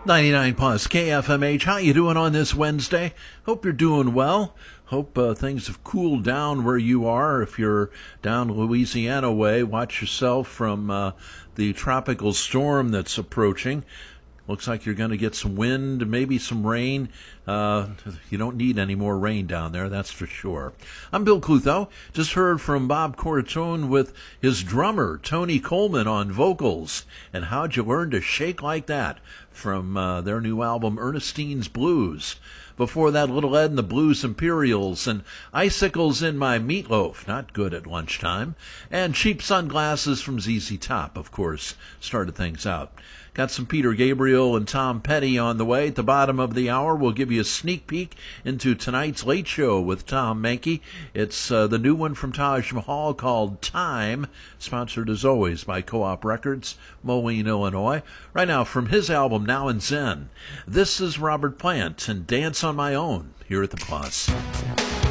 99 plus KFMH. How you doing on this Wednesday? Hope you're doing well. Hope things have cooled down where you are. If you're down Louisiana way, watch yourself from the tropical storm that's approaching. Looks like you're going to get some wind, maybe some rain. You don't need any more rain down there, that's for sure. I'm Bill Clutho. Just heard from Bob Corritone with his drummer, Tony Coleman, on vocals. And How'd You Learn to Shake Like That from their new album, Ernestine's Blues. Before that, Little Ed and the Blues Imperials and Icicles in My Meatloaf, not good at lunchtime. And Cheap Sunglasses from ZZ Top, of course, started things out. Got some Peter Gabriel and Tom Petty on the way. At the bottom of the hour, we'll give you a sneak peek into tonight's Late Show with Tom Mankey. It's the new one from Taj Mahal called Time, sponsored as always by Co-op Records, Moline, Illinois. Right now, from his album Now and Zen, this is Robert Plant and Dance on My Own here at the Plus.